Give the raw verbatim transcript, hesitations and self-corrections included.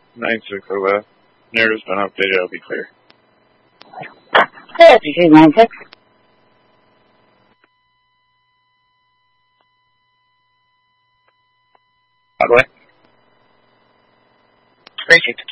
nine six oh west. Narrative's been updated, I'll be clear. Hey, three nine six. By the way? Appreciate it.